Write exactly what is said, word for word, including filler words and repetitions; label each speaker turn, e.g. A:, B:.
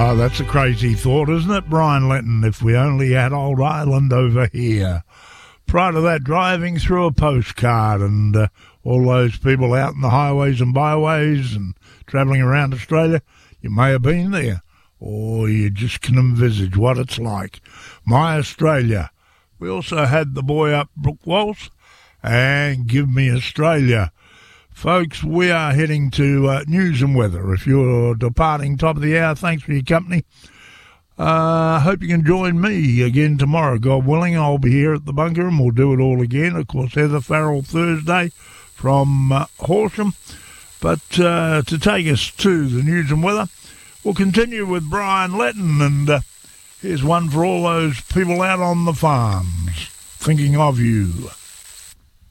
A: Oh, that's a crazy thought, isn't it, Brian Lenton? If we only had old Ireland over here. Prior to that, driving through a postcard and uh, all those people out in the highways and byways and travelling around Australia, you may have been there, or you just can envisage what it's like. My Australia. We also had the boy up Brooke Walsh and Give Me Australia. Folks, we are heading to uh, news and weather. If you're departing top of the hour, thanks for your company. I uh, hope you can join me again tomorrow. God willing, I'll be here at the bunker and we'll do it all again. Of course, Heather Farrell Thursday from uh, Horsham. But uh, to take us to the news and weather, we'll continue with Brian Lenton. And uh, here's one for all those people out on the farms. Thinking of you.